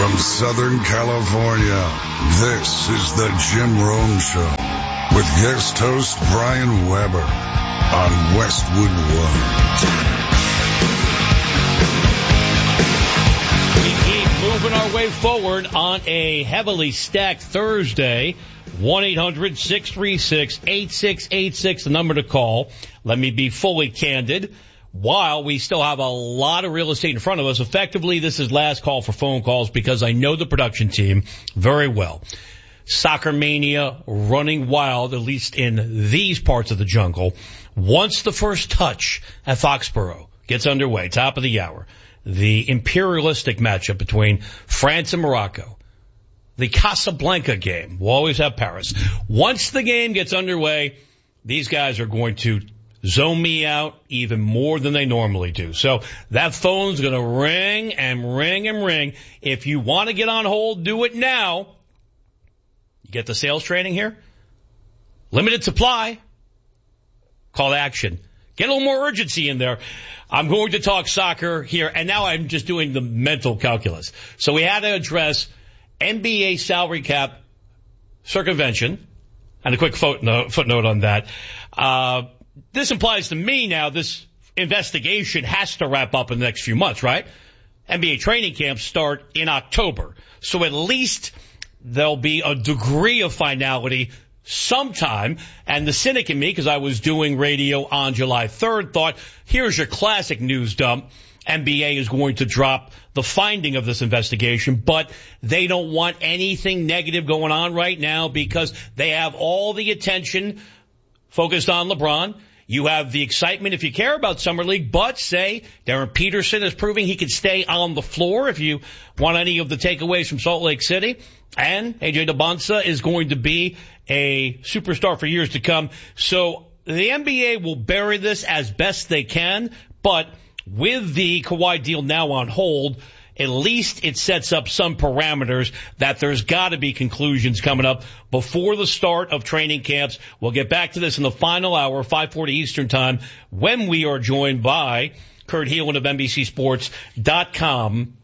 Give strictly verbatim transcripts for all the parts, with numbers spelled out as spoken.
From Southern California, this is the Jim Rome Show with guest host Brian Weber on Westwood One. We keep moving our way forward on a heavily stacked Thursday. one eight hundred six three six eight six eight six, the number to call. Let me be fully candid. While we still have a lot of real estate in front of us, effectively this is last call for phone calls because I know the production team very well. Soccer mania running wild, at least in these parts of the jungle. Once the first touch at Foxborough gets underway, top of the hour, the imperialistic matchup between France and Morocco, the Casablanca game, we'll always have Paris. Once the game gets underway, these guys are going to zone me out even more than they normally do. So that phone's going to ring and ring and ring. If you want to get on hold, do it now. You get the sales training here? Limited supply. Call to action. Get a little more urgency in there. I'm going to talk soccer here, and now I'm just doing the mental calculus. So we had to address N B A salary cap circumvention, and a quick footnote, footnote on that. Uh, This implies to me now this investigation has to wrap up in the next few months, right? N B A training camps start in October. So at least there'll be a degree of finality sometime. And the cynic in me, because I was doing radio on July third, thought, here's your classic news dump. N B A is going to drop the finding of this investigation, but they don't want anything negative going on right now because they have all the attention focused on LeBron. You have the excitement if you care about Summer League, but say Darren Peterson is proving he can stay on the floor if you want any of the takeaways from Salt Lake City. And A J DeBonsa is going to be a superstar for years to come. So the N B A will bury this as best they can, but with the Kawhi deal now on hold, at least it sets up some parameters that there's got to be conclusions coming up before the start of training camps. We'll get back to this in the final hour, five forty Eastern time, when we are joined by Kurt Heelan of N B C Sports dot com.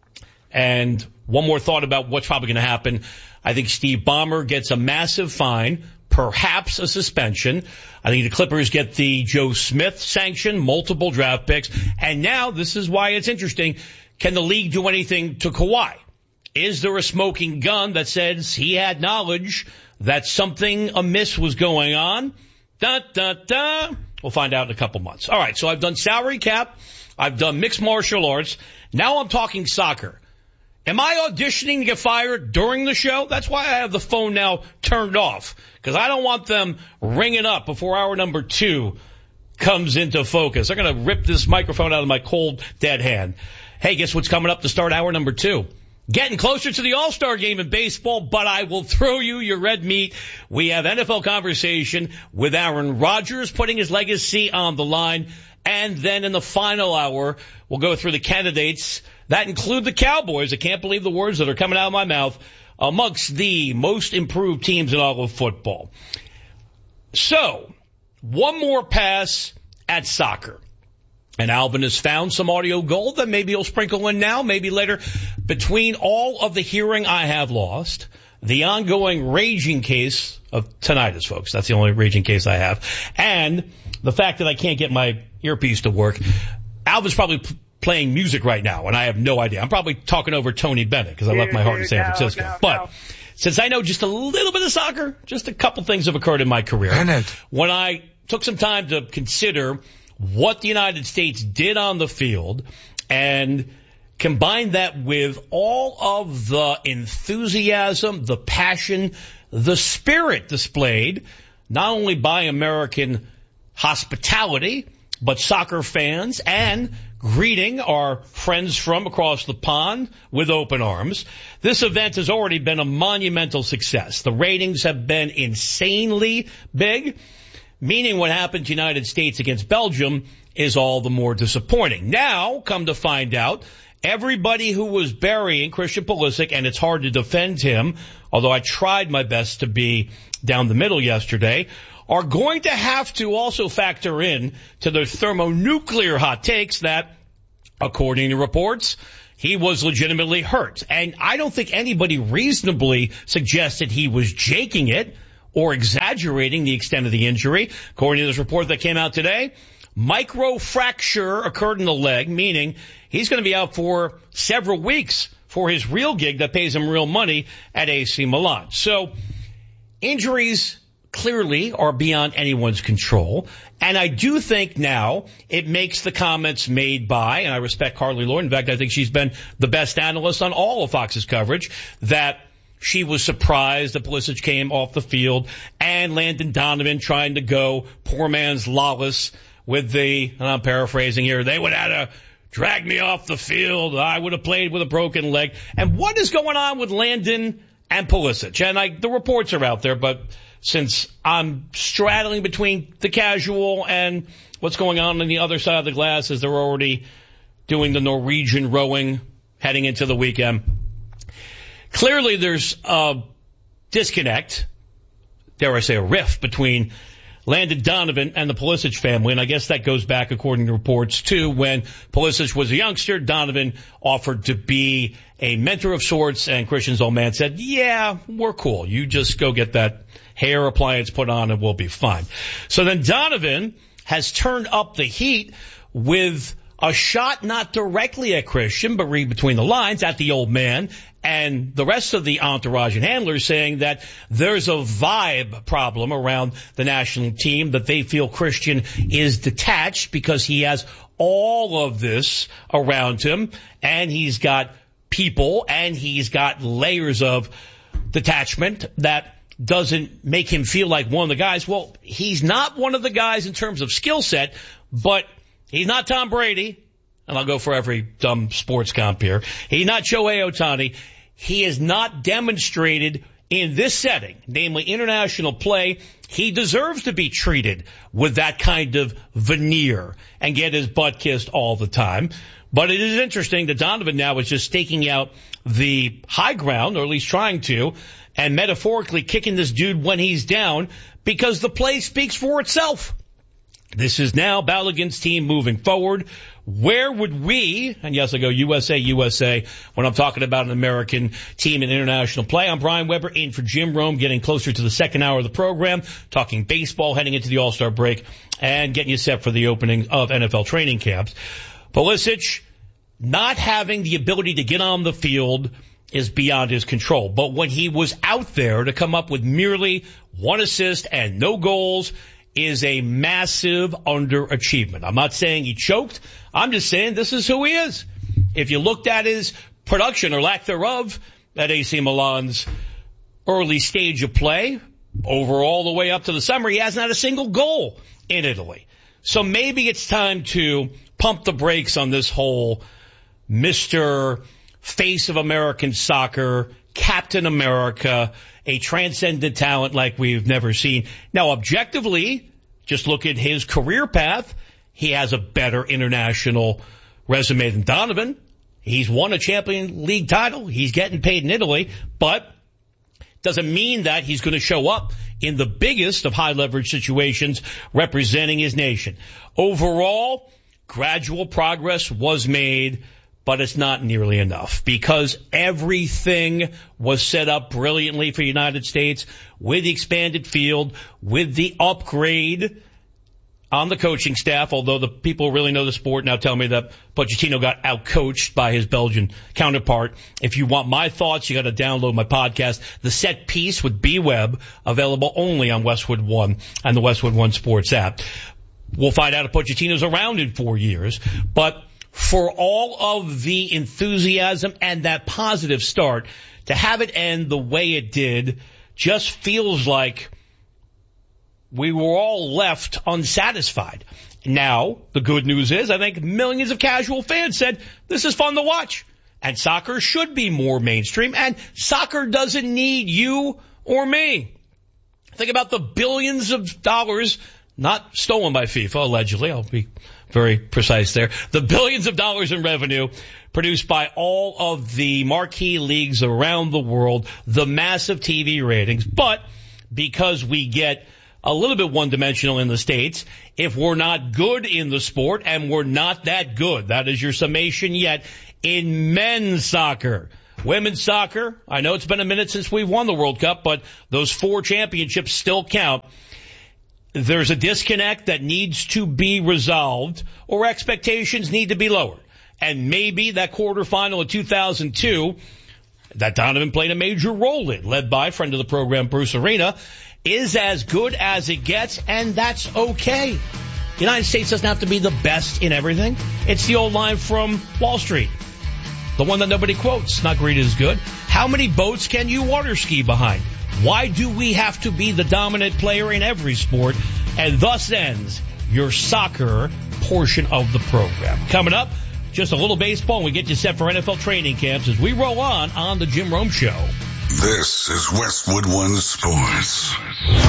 And one more thought about what's probably going to happen. I think Steve Ballmer gets a massive fine, perhaps a suspension. I think the Clippers get the Joe Smith sanction, multiple draft picks. And now this is why it's interesting. Can the league do anything to Kawhi? Is there a smoking gun that says he had knowledge that something amiss was going on? Da, da, da. We'll find out in a couple months. All right, so I've done salary cap. I've done mixed martial arts. Now I'm talking soccer. Am I auditioning to get fired during the show? That's why I have the phone now turned off, because I don't want them ringing up before hour number two comes into focus. They're going to rip this microphone out of my cold, dead hand. Hey, guess what's coming up to start hour number two? Getting closer to the All-Star game in baseball, but I will throw you your red meat. We have N F L conversation with Aaron Rodgers putting his legacy on the line. And then in the final hour, we'll go through the candidates that include the Cowboys. I can't believe the words that are coming out of my mouth, amongst the most improved teams in all of football. So, one more pass at soccer. And Alvin has found some audio gold that maybe he'll sprinkle in now, maybe later. Between all of the hearing I have lost, the ongoing raging case of tinnitus, folks, that's the only raging case I have, and the fact that I can't get my earpiece to work, Alvin's probably p- playing music right now, and I have no idea. I'm probably talking over Tony Bennett because I left my heart in San Francisco. No, no, but no. Since I know just a little bit of soccer, just a couple things have occurred in my career. Bennett. When I took some time to consider what the United States did on the field and combine that with all of the enthusiasm, the passion, the spirit displayed, not only by American hospitality, but soccer fans, and greeting our friends from across the pond with open arms. This event has already been a monumental success. The ratings have been insanely big, meaning what happened to the United States against Belgium is all the more disappointing. Now, come to find out, everybody who was burying Christian Pulisic, and it's hard to defend him, although I tried my best to be down the middle yesterday, are going to have to also factor in to their thermonuclear hot takes that, according to reports, he was legitimately hurt. And I don't think anybody reasonably suggested he was jaking it or exaggerating the extent of the injury. According to this report that came out today, microfracture occurred in the leg, meaning he's going to be out for several weeks for his real gig that pays him real money at A C Milan. So injuries clearly are beyond anyone's control. And I do think now it makes the comments made by, and I respect Carly Lloyd, in fact, I think she's been the best analyst on all of Fox's coverage, that she was surprised that Pulisic came off the field and Landon Donovan trying to go poor man's Lawless with the, and I'm paraphrasing here, they would have to drag me off the field. I would have played with a broken leg. And what is going on with Landon and Pulisic? And I, the reports are out there, but since I'm straddling between the casual and what's going on on the other side of the glass as they're already doing the Norwegian rowing heading into the weekend, clearly there's a disconnect, dare I say a rift, between Landon Donovan and the Pulisic family, and I guess that goes back, according to reports, to when Pulisic was a youngster. Donovan offered to be a mentor of sorts, and Christian's old man said, yeah, we're cool. You just go get that hair appliance put on and we'll be fine. So then Donovan has turned up the heat with a shot not directly at Christian, but read between the lines at the old man and the rest of the entourage and handlers, saying that there's a vibe problem around the national team, that they feel Christian is detached because he has all of this around him and he's got people and he's got layers of detachment that doesn't make him feel like one of the guys. Well, he's not one of the guys in terms of skill set, but he's not Tom Brady, and I'll go for every dumb sports comp here. He's not Shohei Ohtani. He has not demonstrated in this setting, namely international play, he deserves to be treated with that kind of veneer and get his butt kissed all the time. But it is interesting that Donovan now is just staking out the high ground, or at least trying to, and metaphorically kicking this dude when he's down, because the play speaks for itself. This is now Balogun's team moving forward. Where would we, and yes, I go U S A, U S A, when I'm talking about an American team in international play. I'm Brian Weber, in for Jim Rome, getting closer to the second hour of the program, talking baseball, heading into the All-Star break, and getting you set for the opening of N F L training camps. Pulisic not having the ability to get on the field is beyond his control. But when he was out there to come up with merely one assist and no goals is a massive underachievement. I'm not saying he choked. I'm just saying this is who he is. If you looked at his production or lack thereof at A C Milan's early stage of play, over all the way up to the summer, he hasn't had a single goal in Italy. So maybe it's time to pump the brakes on this whole Mister Face of American Soccer, Captain America, a transcendent talent like we've never seen. Now, objectively, just look at his career path. He has a better international resume than Donovan. He's won a Champions League title. He's getting paid in Italy, but doesn't mean that he's going to show up in the biggest of high leverage situations representing his nation. Overall, gradual progress was made, but it's not nearly enough because everything was set up brilliantly for the United States with the expanded field, with the upgrade on the coaching staff, although the people who really know the sport now tell me that Pochettino got outcoached by his Belgian counterpart. If you want my thoughts, you got to download my podcast, The Set Piece with B-Web, available only on Westwood One and the Westwood One Sports app. We'll find out if Pochettino's around in four years, but for all of the enthusiasm and that positive start, to have it end the way it did just feels like we were all left unsatisfied. Now, the good news is I think millions of casual fans said this is fun to watch. And soccer should be more mainstream. And soccer doesn't need you or me. Think about the billions of dollars, not stolen by FIFA, allegedly. I'll be very precise there. The billions of dollars in revenue produced by all of the marquee leagues around the world, the massive T V ratings. But because we get a little bit one-dimensional in the States. If we're not good in the sport, and we're not that good, that is your summation yet, in men's soccer. Women's soccer, I know it's been a minute since we won the World Cup, but those four championships still count. There's a disconnect that needs to be resolved, or expectations need to be lowered. And maybe that quarterfinal of two thousand two, that Donovan played a major role in, led by friend of the program, Bruce Arena, is as good as it gets, and that's okay. The United States doesn't have to be the best in everything. It's the old line from Wall Street, the one that nobody quotes. Not great is good. How many boats can you water ski behind? Why do we have to be the dominant player in every sport? And thus ends your soccer portion of the program. Coming up, just a little baseball, and we get you set for N F L training camps as we roll on on the Jim Rome Show. This is Westwood One Sports.